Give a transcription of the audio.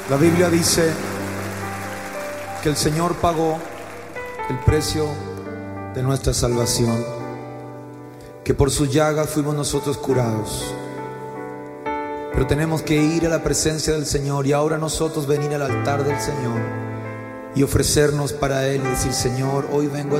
La Biblia dice que el Señor pagó el precio de nuestra salvación, que por sus llagas fuimos nosotros curados. Pero tenemos que ir a la presencia del Señor y ahora nosotros venir al altar del Señor y ofrecernos para Él y decir: Señor, hoy vengo